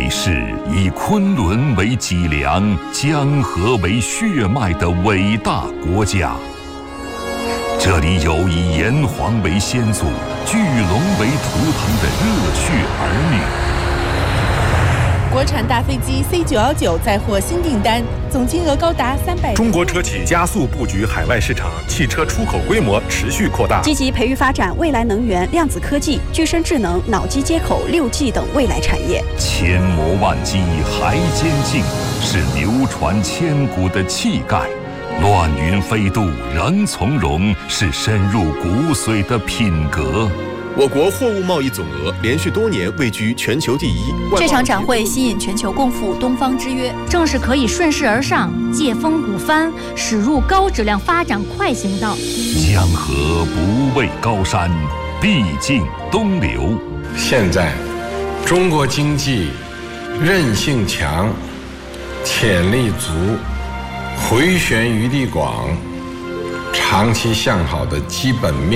里是以昆仑为脊梁、江河为血脉的伟大国家。这里有以炎黄为先祖、巨龙为图腾的热血儿女。 国产大飞机 C919 再获新订单，总金额高达300。 中国车企加速布局海外市场，汽车出口规模持续扩大。 积极培育发展未来能源、量子科技、具身智能、脑机接口、6G 等未来产业。 千磨万击还坚劲，是流传千古的气概。乱云飞渡仍从容，是深入骨髓的品格。 我国货物贸易总额连续多年位居全球第一。 这场展会吸引全球共赴东方之约， 正是可以顺势而上，借风鼓帆，驶入高质量发展快行道。 江河不畏高山，必尽东流。 现在，中国经济韧性强，潜力足，回旋余地广，长期向好的基本面